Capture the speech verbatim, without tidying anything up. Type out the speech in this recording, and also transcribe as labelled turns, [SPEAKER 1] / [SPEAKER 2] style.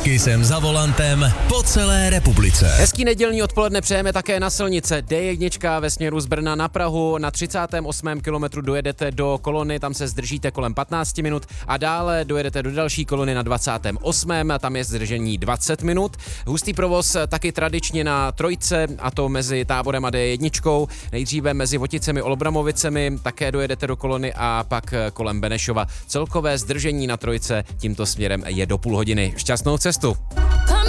[SPEAKER 1] Kysem za volantem po celé republice.
[SPEAKER 2] Hezký nedělní odpoledne přejeme také na silnice D jedna ve směru z Brna na Prahu. Na třicátém osmém kilometru dojedete do kolony, tam se zdržíte kolem patnáct minut a dále dojedete do další kolony na dvacátém osmém a tam je zdržení dvacet minut. Hustý provoz taky tradičně na trojce, a to mezi Táborem a D jedna. Nejdříve mezi Voticemi a Olbramovicemi také dojedete do kolony a pak kolem Benešova. Celkové zdržení na trojce tímto směrem je do půl hodiny. Šťastnou cestu.